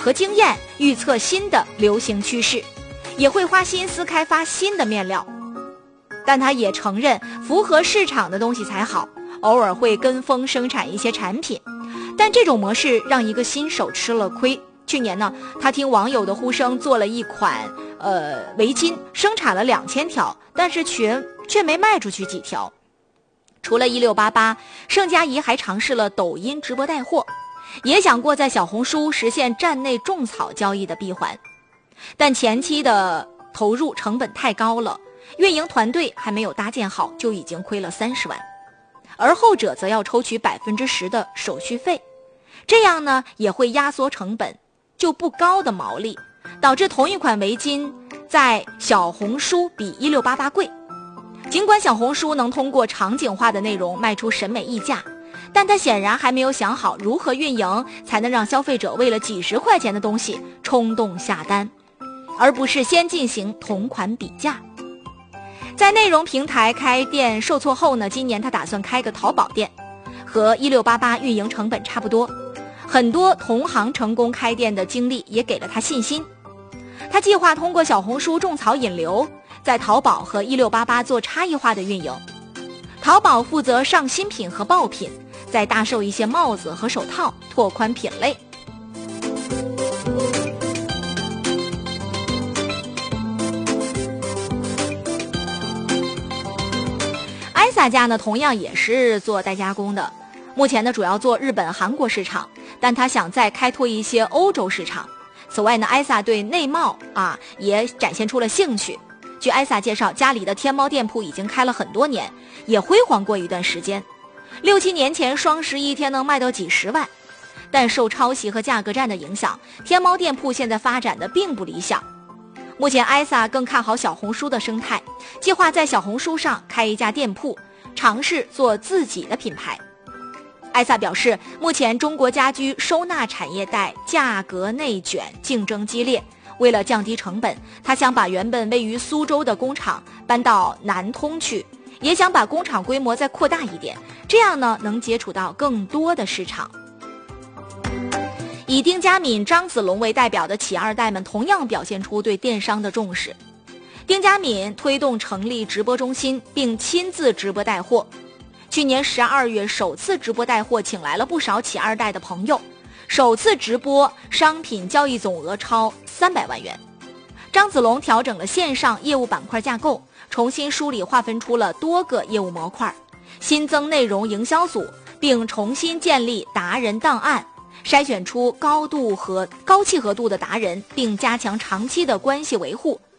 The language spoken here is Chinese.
和经验预测新的流行趋势，也会花心思开发新的面料。但他也承认符合市场的东西才好，偶尔会跟风生产一些产品，但这种模式让一个新手吃了亏。去年呢，他听网友的呼声做了一款围巾，生产了2000条，但是却没卖出去几条。除了1688，盛佳怡还尝试了抖音直播带货，也想过在小红书实现站内种草交易的闭环，但前期的投入成本太高了，运营团队还没有搭建好，就已经亏了30万，而后者则要抽取10%的手续费，这样呢也会压缩成本，就不高的毛利，导致同一款围巾在小红书比1688贵。尽管小红书能通过场景化的内容卖出审美溢价，但他显然还没有想好如何运营才能让消费者为了几十块钱的东西冲动下单，而不是先进行同款比价。在内容平台开店受挫后呢，今年他打算开个淘宝店，和1688运营成本差不多。很多同行成功开店的经历也给了他信心。他计划通过小红书种草引流，在淘宝和1688做差异化的运营。淘宝负责上新品和爆品，再大售一些帽子和手套，拓宽品类。艾萨家呢，同样也是做代加工的，目前呢主要做日本、韩国市场，但他想再开拓一些欧洲市场。此外呢，艾萨对内贸也展现出了兴趣。据艾萨介绍，家里的天猫店铺已经开了很多年，也辉煌过一段时间。6、7年前双十一天能卖到几十万，但受抄袭和价格战的影响，天猫店铺现在发展的并不理想。目前艾萨更看好小红书的生态，计划在小红书上开一家店铺，尝试做自己的品牌。艾萨表示，目前中国家居收纳产业带价格内卷，竞争激烈。为了降低成本，他想把原本位于苏州的工厂搬到南通去，也想把工厂规模再扩大一点，这样呢能接触到更多的市场。以丁家敏、张子龙为代表的企二代们同样表现出对电商的重视。丁家敏推动成立直播中心，并亲自直播带货。去年12月首次直播带货，请来了不少企二代的朋友，首次直播商品交易总额超300万元。张子龙调整了线上业务板块架构，重新梳理划分出了多个业务模块，新增内容营销组，并重新建立达人档案，筛选出高契合度的达人，并加强长期的关系维护。